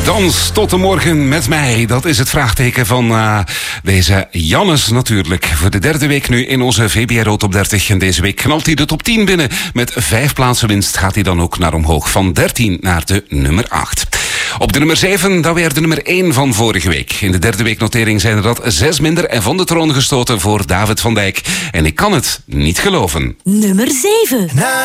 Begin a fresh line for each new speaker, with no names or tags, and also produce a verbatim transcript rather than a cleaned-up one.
Dans tot de morgen met mij. Dat is het vraagteken van uh, deze Jannes natuurlijk. Voor de derde week nu in onze V B R O Top dertig. En deze week knalt hij de top tien binnen. Met vijf plaatsen winst gaat hij dan ook naar omhoog. Van dertien naar de nummer acht. Op de nummer zeven, dan weer de nummer één van vorige week. In de derde weeknotering zijn er dat zes minder en van de troon gestoten voor David van Dijk. En ik kan het niet geloven.
Nummer zeven.